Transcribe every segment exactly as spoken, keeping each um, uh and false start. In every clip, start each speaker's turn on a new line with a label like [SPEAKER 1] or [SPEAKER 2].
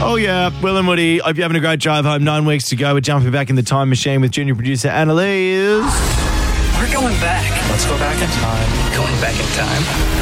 [SPEAKER 1] Oh, yeah. Will and Woody, hope you're having a great drive home. Nine weeks to go. We're jumping back in the time machine with junior producer Annalise.
[SPEAKER 2] We're going back. Let's go back in time. Going back in time.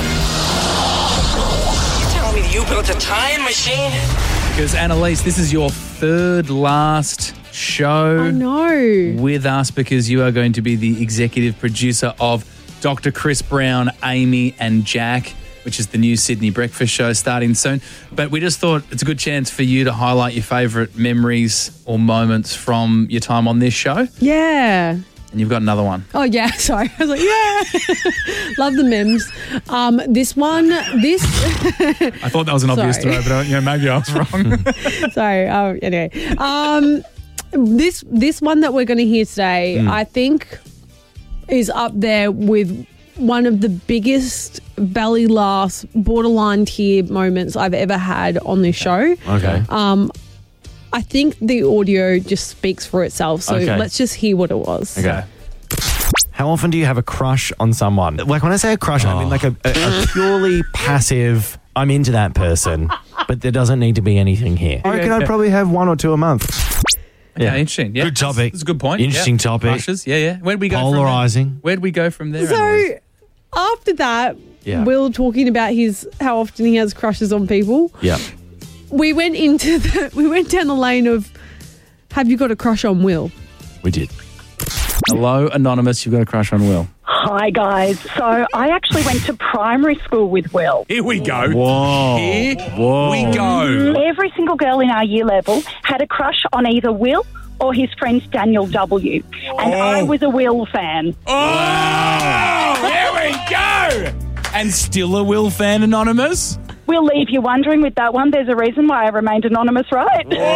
[SPEAKER 2] You telling me that you built a time machine?
[SPEAKER 3] Because, Annalise, this is your third last show
[SPEAKER 4] I know.
[SPEAKER 3] with us because you are going to be the executive producer of Doctor Chris Brown, Amy and Jack, which is the new Sydney breakfast show starting soon. But we just thought it's a good chance for you to highlight your favourite memories or moments from your time on this show.
[SPEAKER 4] Yeah.
[SPEAKER 3] And you've got another one.
[SPEAKER 4] Oh, yeah. Sorry. I was like, yeah. Love the memes. Um, this one, this...
[SPEAKER 3] I thought that was an obvious
[SPEAKER 4] Sorry.
[SPEAKER 3] story, but you know, maybe I was wrong.
[SPEAKER 4] Sorry. Oh, anyway. Um, this, this one that we're going to hear today,
[SPEAKER 3] Mm.
[SPEAKER 4] I think is up there with one of the biggest belly laughs, borderline tear moments I've ever had on this show.
[SPEAKER 1] Okay.
[SPEAKER 4] Um, I think the audio just speaks for itself. So
[SPEAKER 1] Okay.
[SPEAKER 4] let's just hear what it was.
[SPEAKER 1] Okay. How often do you have a crush on someone? Like, when I say a crush, I mean like a, a, a purely passive, I'm into that person, but there doesn't need to be anything here. I reckon I'd probably have one or two a month.
[SPEAKER 3] Yeah, interesting. Yeah,
[SPEAKER 1] Good topic.
[SPEAKER 3] That's a good point.
[SPEAKER 1] Interesting
[SPEAKER 3] yeah.
[SPEAKER 1] topic.
[SPEAKER 3] Crushes. Yeah, yeah. Where'd we go
[SPEAKER 1] Polarising.
[SPEAKER 3] from there? Where'd we go from there?
[SPEAKER 4] So
[SPEAKER 3] Annalise?
[SPEAKER 4] after that,
[SPEAKER 1] Yeah.
[SPEAKER 4] Will talking about his how often he has crushes on people.
[SPEAKER 1] Yeah.
[SPEAKER 4] We went into the we went down the lane of have you got a crush on Will?
[SPEAKER 1] We did.
[SPEAKER 3] Hello, Anonymous. You've got a crush on Will.
[SPEAKER 5] Hi, guys. So I actually went to primary school with Will.
[SPEAKER 3] Here we go.
[SPEAKER 1] Whoa.
[SPEAKER 3] Here
[SPEAKER 1] Whoa.
[SPEAKER 3] we go.
[SPEAKER 5] Every single girl in our year level had a crush on either Will or his friend Daniel W. And I was a Will fan.
[SPEAKER 3] Oh, here we go. And still a Will fan, Anonymous?
[SPEAKER 5] We'll leave you wondering with that one. There's a reason why I remained anonymous, right?
[SPEAKER 3] Oh,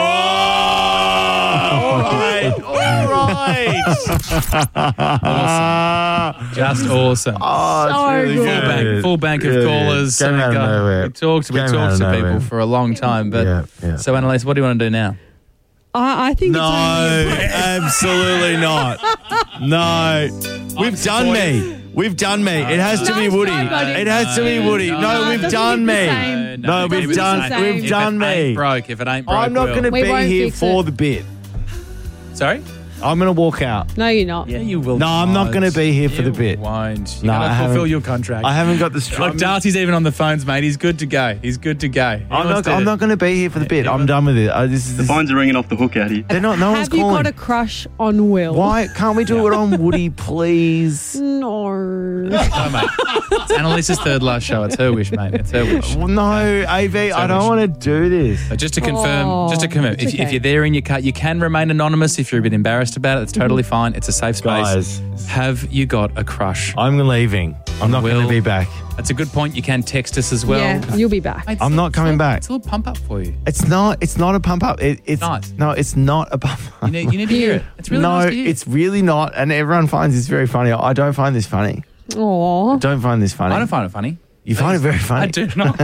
[SPEAKER 3] all right. All right. Awesome. Just awesome.
[SPEAKER 1] Oh, it's
[SPEAKER 4] So
[SPEAKER 1] really
[SPEAKER 4] good.
[SPEAKER 3] Full bank, full bank of
[SPEAKER 1] Yeah,
[SPEAKER 3] callers.
[SPEAKER 1] came
[SPEAKER 3] So we
[SPEAKER 1] out of
[SPEAKER 3] got-
[SPEAKER 1] nowhere.
[SPEAKER 3] We talked, we
[SPEAKER 1] Came out
[SPEAKER 3] talked
[SPEAKER 1] of
[SPEAKER 3] to
[SPEAKER 1] nowhere.
[SPEAKER 3] people for a long time. But
[SPEAKER 1] Yeah, yeah.
[SPEAKER 3] So, Annalise, what do you want to do now?
[SPEAKER 4] I, I think
[SPEAKER 1] No, absolutely not. No. We've done me. We've done me. It has to
[SPEAKER 4] No,
[SPEAKER 1] be
[SPEAKER 4] it's
[SPEAKER 1] Woody.
[SPEAKER 4] not, buddy.
[SPEAKER 1] It has to be Woody.
[SPEAKER 3] No,
[SPEAKER 1] No,
[SPEAKER 3] no,
[SPEAKER 1] we've
[SPEAKER 4] it doesn't
[SPEAKER 1] done
[SPEAKER 4] hit the
[SPEAKER 1] me.
[SPEAKER 4] same.
[SPEAKER 1] No,
[SPEAKER 3] it
[SPEAKER 1] we've
[SPEAKER 3] was the
[SPEAKER 1] done
[SPEAKER 4] same.
[SPEAKER 1] we've
[SPEAKER 4] If
[SPEAKER 1] done
[SPEAKER 3] If it ain't
[SPEAKER 1] me.
[SPEAKER 3] broke, if it ain't broke,
[SPEAKER 1] I'm not
[SPEAKER 3] Will.
[SPEAKER 1] going to
[SPEAKER 4] We
[SPEAKER 1] be
[SPEAKER 4] won't
[SPEAKER 1] here
[SPEAKER 4] fix
[SPEAKER 1] for
[SPEAKER 4] it.
[SPEAKER 1] the bit.
[SPEAKER 3] Sorry?
[SPEAKER 1] I'm going to walk out.
[SPEAKER 4] No, you're not.
[SPEAKER 3] Yeah, you will.
[SPEAKER 1] No, I'm not
[SPEAKER 3] not.
[SPEAKER 1] gonna be here for
[SPEAKER 3] You
[SPEAKER 1] the bit.
[SPEAKER 3] Won't. You
[SPEAKER 1] No,
[SPEAKER 3] gotta
[SPEAKER 1] I
[SPEAKER 3] fulfill
[SPEAKER 1] haven't-
[SPEAKER 3] your contract.
[SPEAKER 1] I haven't got the strong.
[SPEAKER 3] Look, Darcy's even on the phones, mate. He's good to go. He's good to go. He
[SPEAKER 1] I'm
[SPEAKER 3] wants
[SPEAKER 1] not.
[SPEAKER 3] to-
[SPEAKER 1] I'm not going to be here for the bit. I'm done with it. Uh, this is.
[SPEAKER 6] The
[SPEAKER 1] This,
[SPEAKER 6] phones are ringing off the hook out here.
[SPEAKER 1] they're not. No one's
[SPEAKER 4] Have you
[SPEAKER 1] calling.
[SPEAKER 4] got a crush on Will?
[SPEAKER 1] Why can't we do it on Woody, please?
[SPEAKER 4] No.
[SPEAKER 3] No, mate. It's Annalise's third last show. It's her wish, mate. It's her wish.
[SPEAKER 1] Well, no, A V. I don't
[SPEAKER 3] wish.
[SPEAKER 1] want to do this.
[SPEAKER 3] But just to confirm,
[SPEAKER 4] Oh,
[SPEAKER 3] just to confirm,
[SPEAKER 4] it's
[SPEAKER 3] if,
[SPEAKER 4] okay.
[SPEAKER 3] if you're there in your car, you can remain anonymous if you're a bit embarrassed about it. That's totally fine. It's a safe space.
[SPEAKER 1] Guys.
[SPEAKER 3] Have you got a crush?
[SPEAKER 1] I'm leaving. I'm not going
[SPEAKER 3] Will.
[SPEAKER 1] to be back.
[SPEAKER 3] That's a good point. You can text us as well.
[SPEAKER 4] yeah, you'll be back.
[SPEAKER 3] Mate,
[SPEAKER 1] I'm not coming back.
[SPEAKER 3] It's a little pump up for you.
[SPEAKER 1] It's not. It's not a pump up. It, it's
[SPEAKER 3] Nice.
[SPEAKER 1] no. It's not a pump up.
[SPEAKER 3] You need, you need to hear it. It's really
[SPEAKER 1] no,
[SPEAKER 3] nice to hear.
[SPEAKER 1] it's really not. And everyone finds this very funny. I don't find this funny.
[SPEAKER 4] Aw.
[SPEAKER 1] Don't find this funny.
[SPEAKER 3] I don't find it funny.
[SPEAKER 1] You find it very funny.
[SPEAKER 3] I do not.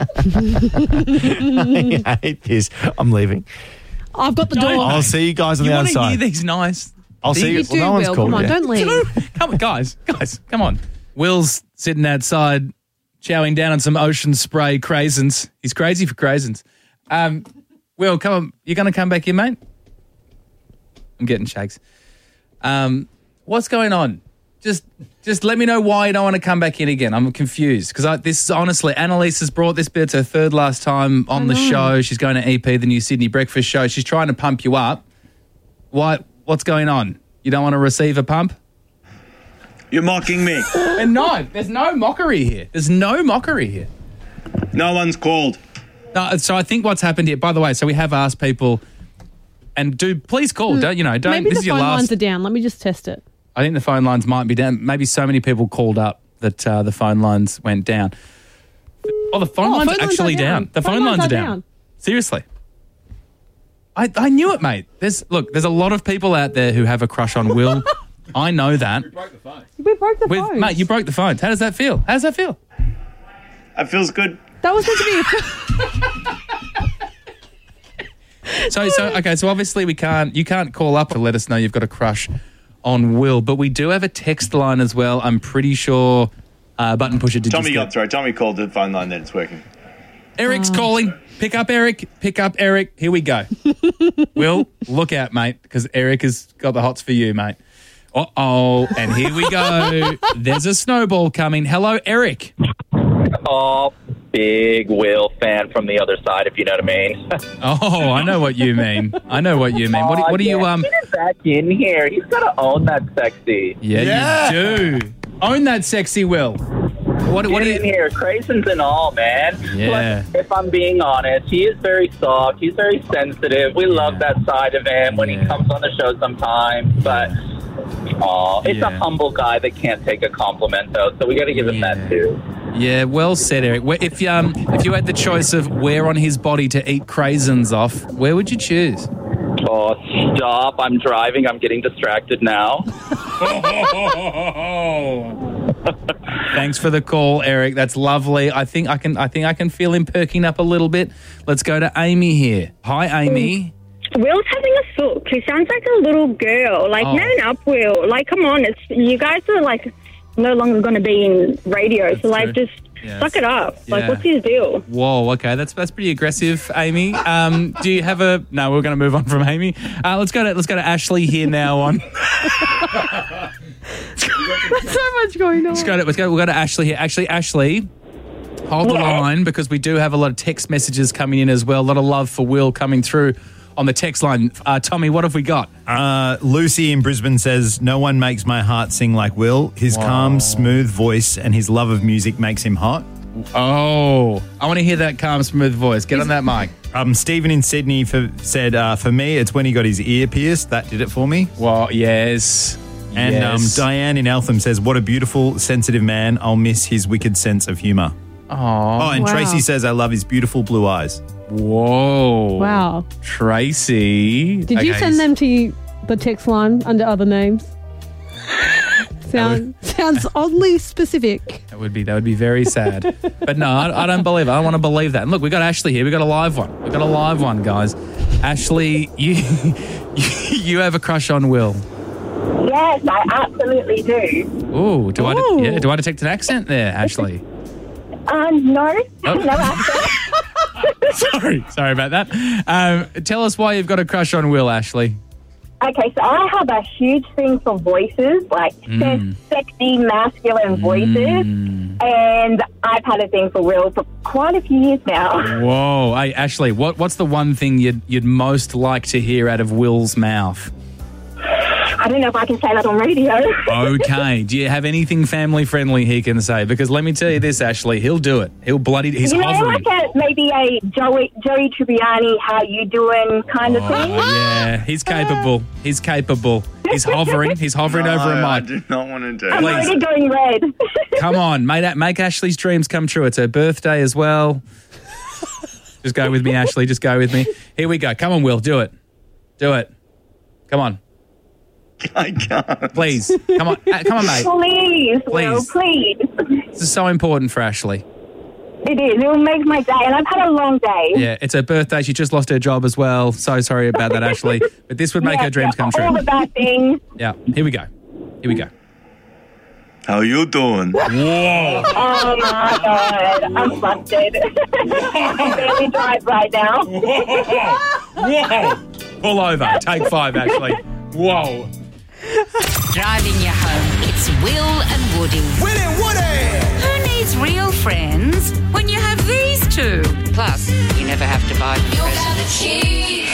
[SPEAKER 1] I hate this. I'm leaving.
[SPEAKER 4] I've got the
[SPEAKER 3] Don't.
[SPEAKER 4] door.
[SPEAKER 1] I'll see you guys on
[SPEAKER 3] You
[SPEAKER 1] the
[SPEAKER 3] want
[SPEAKER 1] other
[SPEAKER 3] to hear
[SPEAKER 1] side.
[SPEAKER 3] these nice
[SPEAKER 1] I'll see you.
[SPEAKER 4] You do,
[SPEAKER 1] well, no one's
[SPEAKER 4] Will.
[SPEAKER 1] called
[SPEAKER 4] Come on,
[SPEAKER 1] yet.
[SPEAKER 4] don't leave.
[SPEAKER 3] Come on, guys, guys, come on. Will's sitting outside, chowing down on some ocean spray craisins. He's crazy for craisins. Um, Will, come on. You going to come back in, mate? I'm getting shakes. Um, what's going on? Just, just let me know why you don't want to come back in again. I'm confused because this is honestly, Annalise has brought this bit. It's her third last time on the show. She's going to E P, the new Sydney breakfast show. She's trying to pump you up. Why? What's going on? You don't want to receive a pump?
[SPEAKER 6] You're mocking me.
[SPEAKER 3] And no, there's no mockery here. There's no mockery here.
[SPEAKER 6] No one's called.
[SPEAKER 3] No, so I think what's happened here, by the way, so we have asked people, and do please call, don't, you know, don't,
[SPEAKER 4] Maybe
[SPEAKER 3] this
[SPEAKER 4] the
[SPEAKER 3] is your
[SPEAKER 4] phone lines
[SPEAKER 3] last,
[SPEAKER 4] are down. Let me just test it.
[SPEAKER 3] I think the phone lines might be down. Maybe so many people called up that uh, the phone lines went down. Oh, the phone
[SPEAKER 4] Oh,
[SPEAKER 3] lines
[SPEAKER 4] phone
[SPEAKER 3] are
[SPEAKER 4] lines
[SPEAKER 3] actually
[SPEAKER 4] are
[SPEAKER 3] down.
[SPEAKER 4] down.
[SPEAKER 3] The phone, lines, are down. Seriously. I, I knew it, mate. There's Look, there's a lot of people out there who have a crush on Will. I know that.
[SPEAKER 4] We broke the
[SPEAKER 3] With,
[SPEAKER 4] phone.
[SPEAKER 3] mate, you broke the phones. How does that feel? How does that feel?
[SPEAKER 6] That feels good.
[SPEAKER 4] That was meant to be.
[SPEAKER 3] So, so okay. So obviously we can't. You can't call up to let us know you've got a crush on Will, but we do have a text line as well. I'm pretty sure. Uh, button pusher did.
[SPEAKER 6] Tommy
[SPEAKER 3] just
[SPEAKER 6] got
[SPEAKER 3] get-
[SPEAKER 6] through. Tommy called the phone line, then it's working.
[SPEAKER 3] Eric's calling. Pick up Eric. Pick up Eric. Here we go. Will, look out, mate, because Eric has got the hots for you, mate. Uh-oh, and here we go. There's a snowball coming. Hello, Eric.
[SPEAKER 7] Oh, big Will fan from the other side, if you know what I mean.
[SPEAKER 3] Oh, I know what you mean. I know what you mean. What do, what do you... um?
[SPEAKER 7] Get him back in here. He's got to own that sexy.
[SPEAKER 3] Yeah,
[SPEAKER 1] Yeah.
[SPEAKER 3] you do. Own that sexy, Will. What,
[SPEAKER 7] Get
[SPEAKER 3] what do
[SPEAKER 7] in
[SPEAKER 3] you...
[SPEAKER 7] here, craisins and all, man.
[SPEAKER 3] Yeah.
[SPEAKER 7] Plus, if I'm being honest, he is very soft. He's very sensitive. We love that side of him when
[SPEAKER 3] Yeah.
[SPEAKER 7] he comes on the show sometimes. But, oh, it's
[SPEAKER 3] Yeah.
[SPEAKER 7] a humble guy that can't take a compliment, though. So we got to give him
[SPEAKER 3] Yeah.
[SPEAKER 7] that, too.
[SPEAKER 3] Yeah, well said, Eric. Where- If um, if you had the choice of where on his body to eat craisins off, where would you choose?
[SPEAKER 7] Oh, stop. I'm driving. I'm getting distracted now.
[SPEAKER 3] Thanks for the call, Eric. That's lovely. I think I can I think I can feel him perking up a little bit. Let's go to Amy here. Hi, Amy.
[SPEAKER 8] Will's having a sook. He sounds like a little girl. Like,
[SPEAKER 3] Oh.
[SPEAKER 8] man up, Will. Like, come on. It's you guys are, like, no longer going to be in radio.
[SPEAKER 3] That's
[SPEAKER 8] so, like,
[SPEAKER 3] true.
[SPEAKER 8] just
[SPEAKER 3] Yes.
[SPEAKER 8] suck it up. Like,
[SPEAKER 3] Yeah.
[SPEAKER 8] what's his deal?
[SPEAKER 3] Whoa, okay, that's that's pretty aggressive, Amy. Um, do you have a? No, we're going to move on from Amy. Uh, let's go to let's go to Ashley here now. On
[SPEAKER 4] There's so much going on.
[SPEAKER 3] let's go to let's go. We'll go to Ashley here. Actually, Ashley, hold the line because we do have a lot of text messages coming in as well. A lot of love for Will coming through on the text line. Uh, Tommy, what have we got?
[SPEAKER 1] Uh, Lucy in Brisbane says, no one makes my heart sing like Will. His calm, smooth voice and his love of music makes him hot.
[SPEAKER 3] Oh, I want to hear that calm, smooth voice. Get on that mic.
[SPEAKER 1] Um, Stephen in Sydney for, said, uh, for me, it's when he got his ear pierced. That did it for me.
[SPEAKER 3] Well, yes.
[SPEAKER 1] And
[SPEAKER 3] yes.
[SPEAKER 1] um, Diane in Eltham says, what a beautiful, sensitive man. I'll miss his wicked sense of humour.
[SPEAKER 3] Aw.
[SPEAKER 1] Oh, and
[SPEAKER 4] Wow.
[SPEAKER 1] Tracy says, I love his beautiful blue eyes.
[SPEAKER 3] Whoa.
[SPEAKER 4] Wow.
[SPEAKER 3] Tracy.
[SPEAKER 4] Did you
[SPEAKER 3] Okay,
[SPEAKER 4] send them to you, the text line under other names? Sound, sounds oddly specific.
[SPEAKER 3] That would be that would be very sad. But no, I, I don't believe it. I don't want to believe that. And look, we got Ashley here. We got a live one. We got a live one, guys. Ashley, you you have a crush on Will.
[SPEAKER 5] Yes, I absolutely do.
[SPEAKER 3] Ooh, do I
[SPEAKER 4] Ooh.
[SPEAKER 3] de- yeah, do I detect an accent there, Ashley?
[SPEAKER 5] Um, no,
[SPEAKER 3] Oh.
[SPEAKER 5] no accent.
[SPEAKER 3] Sorry, sorry about that. Um, tell us why you've got a crush on Will, Ashley.
[SPEAKER 5] Okay, so I have a huge thing for voices, like
[SPEAKER 3] Mm.
[SPEAKER 5] sexy, masculine voices. And I've had a thing for Will for quite a few years now.
[SPEAKER 3] Whoa, hey Ashley, what what's the one thing you'd you'd most like to hear out of Will's mouth?
[SPEAKER 5] I don't know if I can say that on radio.
[SPEAKER 3] Okay, do you have anything family friendly he can say? Because let me tell you this, Ashley, he'll do it. He'll bloody he's
[SPEAKER 5] you know,
[SPEAKER 3] hovering.
[SPEAKER 5] like a, maybe a Joey, Joey Tribbiani, how you doing kind of thing.
[SPEAKER 3] Oh, yeah, he's capable. He's capable. He's hovering. He's hovering
[SPEAKER 6] No,
[SPEAKER 3] over a
[SPEAKER 6] I
[SPEAKER 3] mic.
[SPEAKER 6] do not want to do
[SPEAKER 5] I'm
[SPEAKER 6] it.
[SPEAKER 3] please.
[SPEAKER 5] already going red.
[SPEAKER 3] Come on, make, make Ashley's dreams come true. It's her birthday as well. Just go with me, Ashley. Just go with me. Here we go. Come on, Will. Do it. Do it. Come on.
[SPEAKER 6] I can't.
[SPEAKER 3] Please. Come on. Uh, come on, mate.
[SPEAKER 5] Please, Will,
[SPEAKER 3] Please.
[SPEAKER 5] please.
[SPEAKER 3] This is so important for Ashley.
[SPEAKER 5] It is. It will make my day. And I've had a long day.
[SPEAKER 3] Yeah, it's her birthday. She just lost her job as well. So sorry about that, Ashley. But this would make
[SPEAKER 5] Yeah,
[SPEAKER 3] her dreams
[SPEAKER 5] yeah,
[SPEAKER 3] come
[SPEAKER 5] All
[SPEAKER 3] true.
[SPEAKER 5] the bad things.
[SPEAKER 3] Yeah. Here we go. Here we go.
[SPEAKER 6] How you doing?
[SPEAKER 3] Whoa.
[SPEAKER 5] Oh my God. I'm busted. I can barely drive right now.
[SPEAKER 3] Whoa. Pull over. Take five, Ashley. Whoa.
[SPEAKER 9] Driving you home, it's Will and Woody. Will and Woody! Who needs real friends when you have these two? Plus, you never have to buy them presents.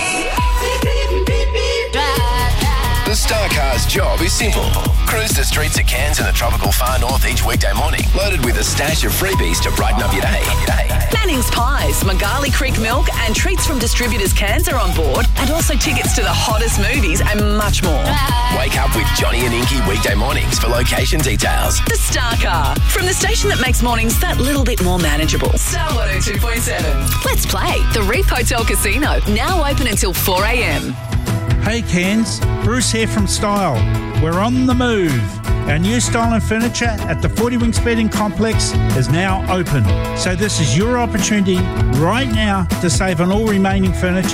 [SPEAKER 10] The Star Car's job is simple. Cruise the streets of Cairns and the tropical far north each weekday morning, loaded with a stash of freebies to brighten up your day.
[SPEAKER 11] Manning's Pies, Magali Creek Milk and treats from distributors Cairns are on board, and also tickets to the hottest movies and much more.
[SPEAKER 10] Wake up with Johnny and Inky weekday mornings for location details.
[SPEAKER 11] The Star Car, from the station that makes mornings that little bit more manageable. Star one oh two point seven. Let's play the Reef Hotel Casino, now open until four a.m.
[SPEAKER 12] Hey Cairns, Bruce here from Style. We're on the move. Our new Style and Furniture at the forty Winks Bedding Complex is now open. So this is your opportunity right now to save on all remaining furniture.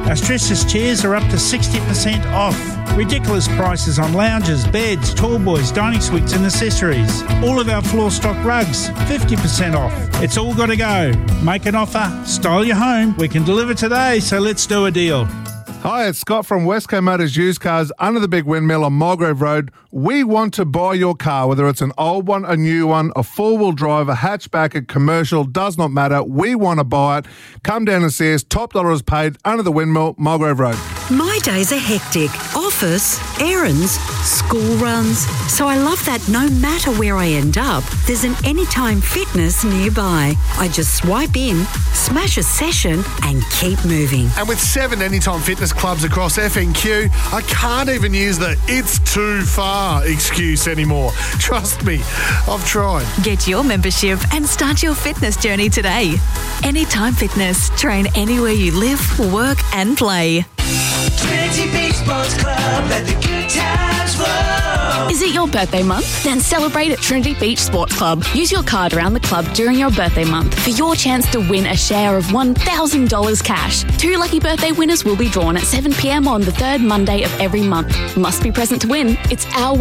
[SPEAKER 12] Our stressless chairs are up to sixty percent off. Ridiculous prices on lounges, beds, tall boys, dining suites and accessories. All of our floor stock rugs, fifty percent off. It's all got to go. Make an offer, style your home. We can deliver today, so let's do a deal.
[SPEAKER 13] Hi, it's Scott from Westco Motors Used Cars under the big windmill on Mulgrave Road. We want to buy your car, whether it's an old one, a new one, a four-wheel drive, a hatchback, a commercial, does not matter. We want to buy it. Come down and see us. Top dollar is paid under the windmill, Mulgrave Road.
[SPEAKER 14] My days are hectic. Office, errands, school runs. So I love that no matter where I end up, there's an Anytime Fitness nearby. I just swipe in, smash a session and keep moving.
[SPEAKER 15] And with seven Anytime Fitness clubs across F N Q, I can't even use the "it's too far" excuse anymore. Trust me, I've tried.
[SPEAKER 11] Get your membership and start your fitness journey today. Anytime Fitness. Train anywhere you live, work and play.
[SPEAKER 16] Trinity Beach Sports Club, let the good times roll.
[SPEAKER 17] Is it your birthday month? Then celebrate at Trinity Beach Sports Club. Use your card around the club during your birthday month for your chance to win a share of one thousand dollars cash. Two lucky birthday winners will be drawn at seven p.m. on the third Monday of every month. Must be present to win. It's our